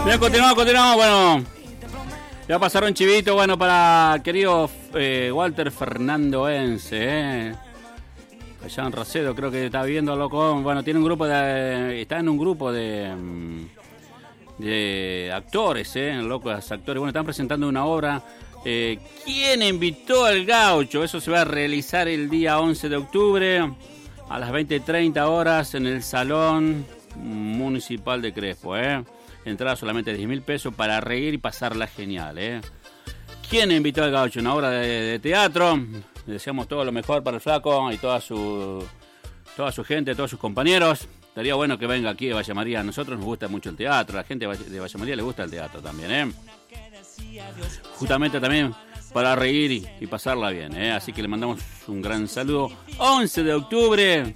Bien, continuamos. Bueno, ya pasaron chivito, bueno, para querido Walter Fernando Ence, allá en Racedo, creo que está viviendo loco. Bueno, tiene un grupo está en un grupo de actores, locos actores. Bueno, están presentando una obra. ¿Quién invitó al gaucho? Eso se va a realizar el día 11 de octubre a las 20:30 horas en el Salón Municipal de Crespo, Entrada solamente de 10.000 pesos para reír y pasarla genial, ¿Quién invitó al gaucho? Una obra de teatro. Le deseamos todo lo mejor para el flaco y toda su gente, todos sus compañeros. Estaría bueno que venga aquí de Valle María. A nosotros nos gusta mucho el teatro. A la gente de Valle María le gusta el teatro también, Justamente también para reír y pasarla bien, Así que le mandamos un gran saludo. 11 de octubre,